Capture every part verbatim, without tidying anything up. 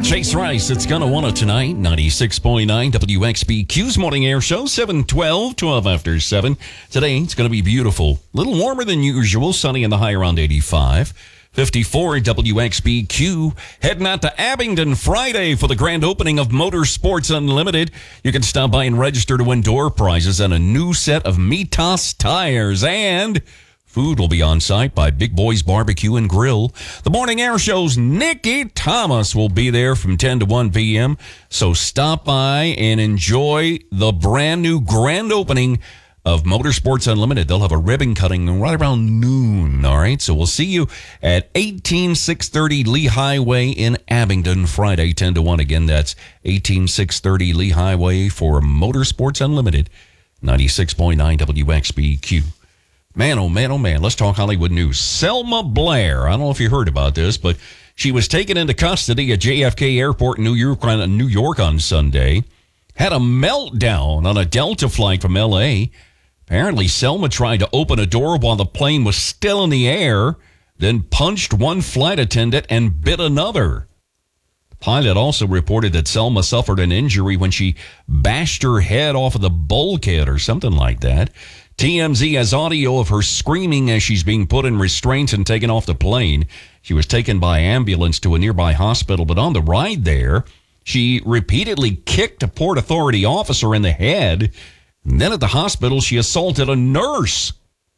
Chase Rice, it's gonna want it tonight. ninety-six point nine W X B Q's Morning Air Show, seven twelve, twelve after seven. Today, it's gonna be beautiful. A little warmer than usual, sunny in the high around eighty-five. fifty-four W X B Q. Heading out to Abingdon Friday for the grand opening of Motorsports Unlimited. You can stop by and register to win door prizes and a new set of Mitas tires. And food will be on site by Big Boys Barbecue and Grill. The Morning Air Show's Nikki Thomas will be there from ten to one p.m. So stop by and enjoy the brand new grand opening of Motorsports Unlimited. They'll have a ribbon cutting right around noon, all right? So we'll see you at eighteen six thirty Lee Highway in Abingdon Friday, ten to one. Again, that's eighteen six thirty Lee Highway for Motorsports Unlimited, ninety-six point nine W X B Q. Man, oh man, oh man, let's talk Hollywood news. Selma Blair, I don't know if you heard about this, but she was taken into custody at J F K Airport in New York, New York on Sunday, had a meltdown on a Delta flight from L A. Apparently, Selma tried to open a door while the plane was still in the air, then punched one flight attendant and bit another. The pilot also reported that Selma suffered an injury when she bashed her head off of the bulkhead or something like that. T M Z has audio of her screaming as she's being put in restraints and taken off the plane. She was taken by ambulance to a nearby hospital, but on the ride there, she repeatedly kicked a Port Authority officer in the head. And then at the hospital, she assaulted a nurse.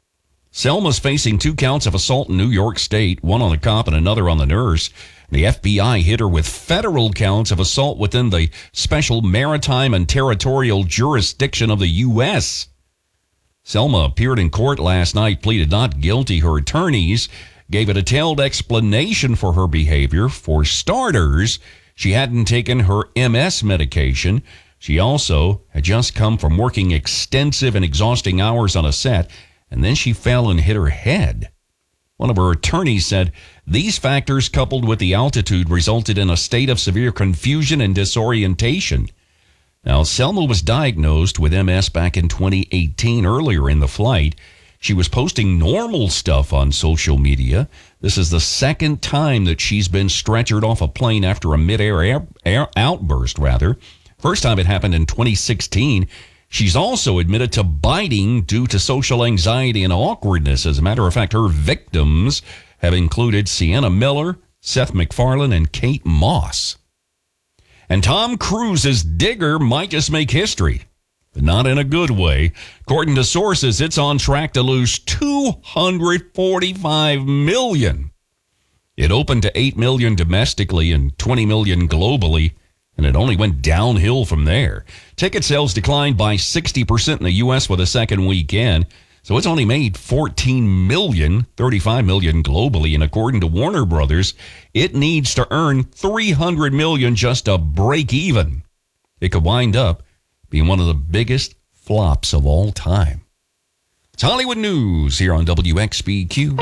Selma's facing two counts of assault in New York State, one on the cop and another on the nurse. The F B I hit her with federal counts of assault within the special maritime and territorial jurisdiction of the U S Selma appeared in court last night, pleaded not guilty. Her attorneys gave a detailed explanation for her behavior. For starters, she hadn't taken her M S medication. She also had just come from working extensive and exhausting hours on a set, and then she fell and hit her head. One of her attorneys said these factors, coupled with the altitude, resulted in a state of severe confusion and disorientation. Now, Selma was diagnosed with M S back in twenty eighteen. Earlier in the flight, she was posting normal stuff on social media. This is the second time that she's been stretchered off a plane after a mid-air air, air outburst, rather. First time it happened in twenty sixteen. She's also admitted to biting due to social anxiety and awkwardness. As a matter of fact, her victims have included Sienna Miller, Seth MacFarlane, and Kate Moss. And Tom Cruise's Digger might just make history, but not in a good way. According to sources, it's on track to lose two hundred forty-five million dollars. It opened to eight million dollars domestically and twenty million dollars globally, and it only went downhill from there. Ticket sales declined by sixty percent in the U S for the second weekend, so it's only made fourteen million dollars, thirty-five million dollars globally, and according to Warner Brothers, it needs to earn three hundred million dollars just to break even. It could wind up being one of the biggest flops of all time. It's Hollywood News here on W X B Q.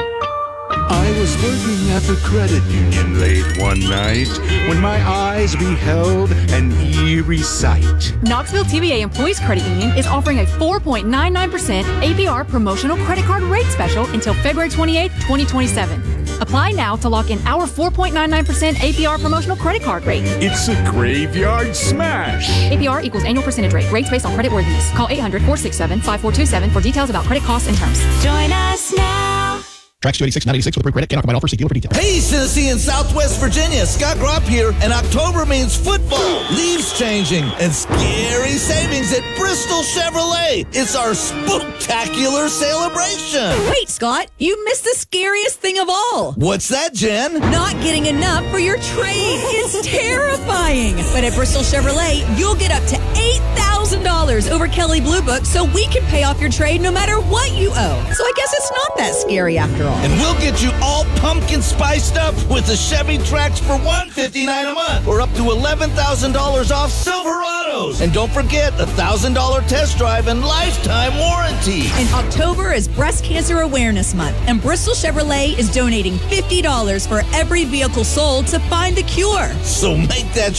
I was working at the credit union late one night when my eyes beheld an eerie sight. Knoxville T V A Employees Credit Union is offering a four point nine nine percent A P R promotional credit card rate special until February twenty-eighth, twenty twenty-seven. Apply now to lock in our four point nine nine percent A P R promotional credit card rate. It's a graveyard smash. A P R equals annual percentage rate. Rates based on credit worthiness. Call eight hundred, four six seven, five four two seven for details about credit costs and terms. Join us now. Tracks two eighty-six, nine eighty-six with approved credit. Cannot combine offer. See dealer for details. Hey, Tennessee and Southwest Virginia. Scott Gropp here, and October means football, leaves changing, and scary savings at Bristol Chevrolet. It's our spooktacular celebration. Wait, Scott, you missed the scariest thing of all. What's that, Jen? Not getting enough for your trade. It's terrifying. But at Bristol Chevrolet, you'll get up to eight thousand dollars over Kelley Blue Book so we can pay off your trade no matter what you owe. So I guess it's not that scary after all. And we'll get you all pumpkin spiced up with the Chevy Trax for one hundred fifty-nine dollars a month or up to eleven thousand dollars off Silverados. And don't forget a one thousand dollars test drive and lifetime warranty. And October is Breast Cancer Awareness Month, and Bristol Chevrolet is donating fifty dollars for every vehicle sold to find the cure. So make that